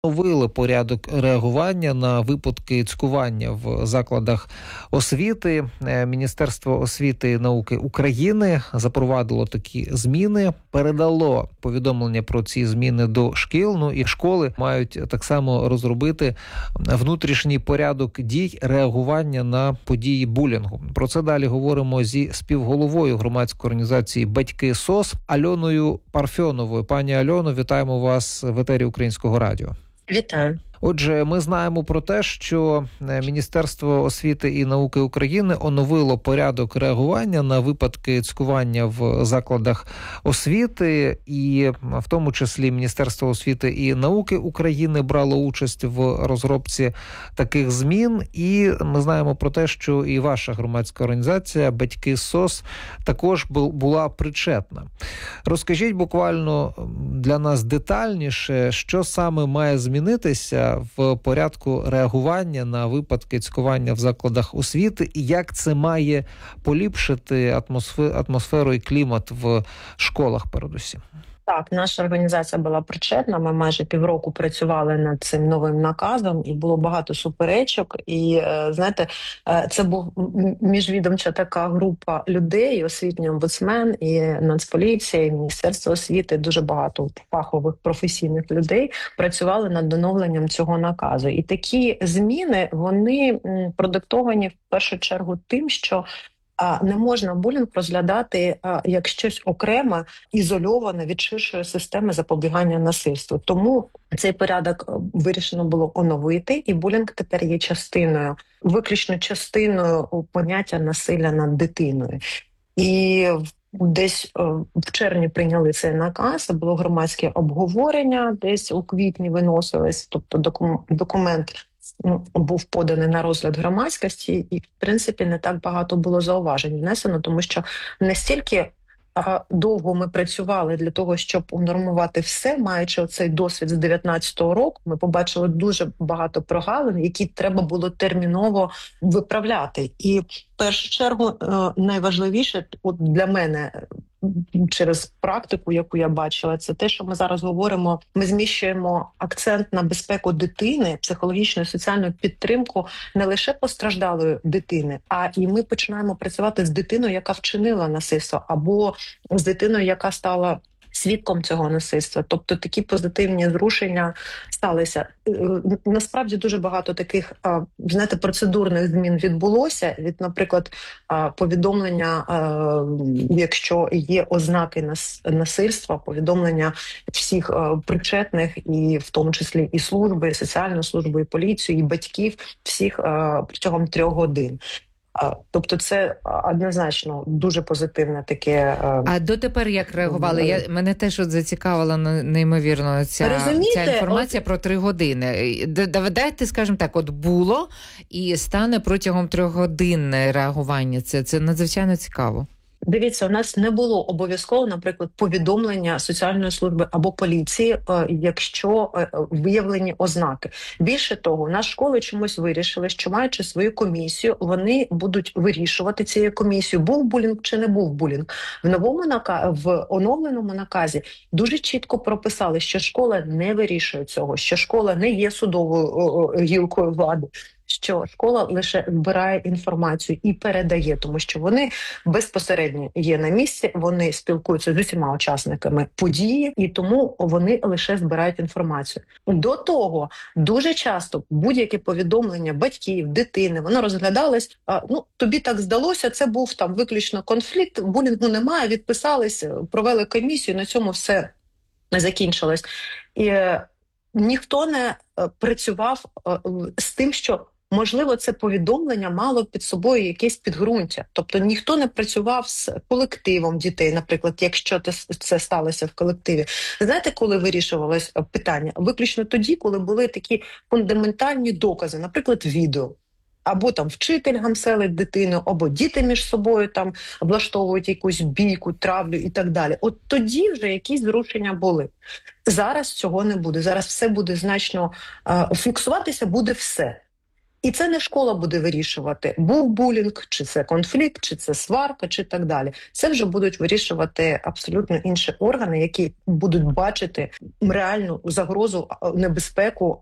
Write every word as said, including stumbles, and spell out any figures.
Оновили порядок реагування на випадки цькування в закладах освіти. Міністерство освіти і науки України запровадило такі зміни, передало повідомлення про ці зміни до шкіл. Ну і школи мають так само розробити внутрішній порядок дій реагування на події булінгу. Про це далі говоримо зі співголовою громадської організації «Батьки СОС» Альоною Парфьоновою. Пані Альоно, вітаємо вас в етері Українського радіо. Вітаю. Отже, ми знаємо про те, що Міністерство освіти і науки України оновило порядок реагування на випадки цькування в закладах освіти, і в тому числі Міністерство освіти і науки України брало участь в розробці таких змін. І ми знаємо про те, що і ваша громадська організація «Батьки СОС» також була причетна. Розкажіть буквально для нас детальніше, що саме має змінитися в порядку реагування на випадки цькування в закладах освіти і як це має поліпшити атмосферу і клімат в школах передусім? Так, наша організація була причетна. Ми майже півроку працювали над цим новим наказом, і було багато суперечок. І, знаєте, це був міжвідомча така група людей, освітній омбудсмен, і Нацполіція, і Міністерство освіти, дуже багато фахових професійних людей працювали над оновленням цього наказу. І такі зміни, вони продиктовані в першу чергу тим, що не можна булінг розглядати як щось окреме, ізольоване від ширшої системи запобігання насильству. Тому цей порядок вирішено було оновити, і булінг тепер є частиною, виключно частиною поняття насилля над дитиною. І десь в червні прийняли цей наказ, було громадське обговорення, десь у квітні виносилось, тобто документ був поданий на розгляд громадськості, і, в принципі, не так багато було зауважень внесено, тому що настільки а, довго ми працювали для того, щоб унормувати все, маючи оцей досвід з дев'ятнадцятого року, ми побачили дуже багато прогалин, які треба було терміново виправляти. І, в першу чергу, найважливіше от для мене через практику, яку я бачила, це те, що ми зараз говоримо, ми зміщуємо акцент на безпеку дитини, психологічну і соціальну підтримку не лише постраждалої дитини, а і ми починаємо працювати з дитиною, яка вчинила насильство, або з дитиною, яка стала свідком цього насильства. Тобто такі позитивні зрушення сталися. Насправді дуже багато таких, знаєте, процедурних змін відбулося. Від, наприклад, повідомлення, якщо є ознаки насильства, повідомлення всіх причетних, і в тому числі і служби, і соціальну службу, і поліцію, і батьків, всіх протягом трьох годин. Тобто це однозначно дуже позитивне таке. А дотепер як реагували? Я, мене теж от зацікавила неймовірно ця, ця інформація от... про три години. Дайте, скажімо так, от було і стане протягом трьох годин реагування. Це, це надзвичайно цікаво. Дивіться, у нас не було обов'язково, наприклад, повідомлення соціальної служби або поліції, якщо виявлені ознаки. Більше того, у нас школи чомусь вирішили, що маючи свою комісію, вони будуть вирішувати цією комісією, був булінг чи не був булінг. В новому наказі, в оновленому наказі дуже чітко прописали, що школа не вирішує цього, що школа не є судовою гілкою влади, що школа лише збирає інформацію і передає, тому що вони безпосередньо є на місці, вони спілкуються з усіма учасниками події, і тому вони лише збирають інформацію. До того, дуже часто будь-яке повідомлення батьків, дитини, воно розглядалось, а, ну, тобі так здалося, це був там виключно конфлікт, булінгу немає, відписались, провели комісію, на цьому все закінчилось. І е, ніхто не е, працював е, з тим, що можливо, це повідомлення мало під собою якесь підґрунтя. Тобто ніхто не працював з колективом дітей, наприклад, якщо це сталося в колективі. Знаєте, коли вирішувалось питання? Виключно тоді, коли були такі фундаментальні докази, наприклад, відео. Або там вчитель гамселить дитину, або діти між собою там облаштовують якусь бійку, травлю і так далі. От тоді вже якісь зрушення були. Зараз цього не буде. Зараз все буде значно, фіксуватися буде все. І це не школа буде вирішувати, був булінг, чи це конфлікт, чи це сварка, чи так далі. Це вже будуть вирішувати абсолютно інші органи, які будуть бачити реальну загрозу, небезпеку